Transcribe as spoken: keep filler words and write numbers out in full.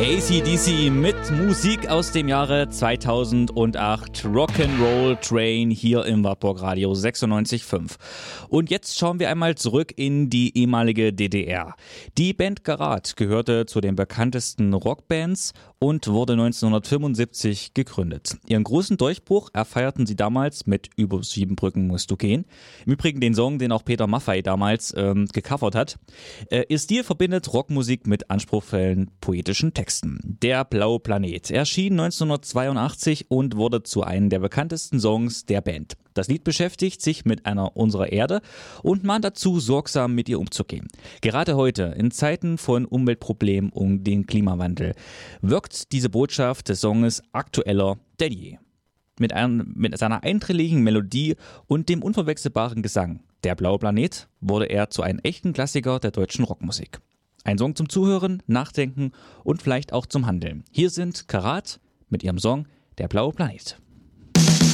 A C D C mit Musik aus dem Jahre zweitausendacht. Rock'n'Roll Train hier im Wartburg Radio sechsundneunzig Komma fünf. Und jetzt schauen wir einmal zurück in die ehemalige D D R. Die Band Karat gehörte zu den bekanntesten Rockbands und wurde neunzehnhundertfünfundsiebzig gegründet. Ihren großen Durchbruch erfeierten sie damals mit Über sieben Brücken musst du gehen. Im Übrigen den Song, den auch Peter Maffay damals ähm, gecovert hat. Äh, ihr Stil verbindet Rockmusik mit anspruchsvollen poetischen Texten. Der blaue Planet erschien neunzehnhundertzweiundachtzig und wurde zu einem der bekanntesten Songs der Band. Das Lied beschäftigt sich mit einer unserer Erde und mahnt dazu, sorgsam mit ihr umzugehen. Gerade heute, in Zeiten von Umweltproblemen und dem Klimawandel, wirkt diese Botschaft des Songes aktueller denn je. Mit, einem, mit seiner eintrilligen Melodie und dem unverwechselbaren Gesang, Der blaue Planet, wurde er zu einem echten Klassiker der deutschen Rockmusik. Ein Song zum Zuhören, Nachdenken und vielleicht auch zum Handeln. Hier sind Karat mit ihrem Song Der blaue Planet.